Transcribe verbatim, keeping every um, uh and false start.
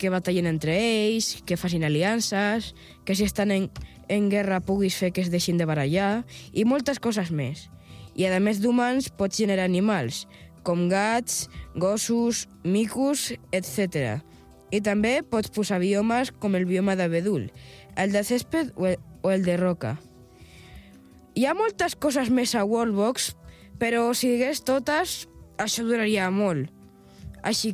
que batallen entre ells, que facin aliances, que si estan en, en guerra puguis fer que es deixin de barallar, i moltes coses més. I a més d'humans pots generar animals, com gats, gossos, micos, etcètera. I també pots posar biomes com el bioma d'abedul, el de césped o el, o el de roca. Hi ha moltes coses més a Worldbox, però si digués totes, això duraria molt. Així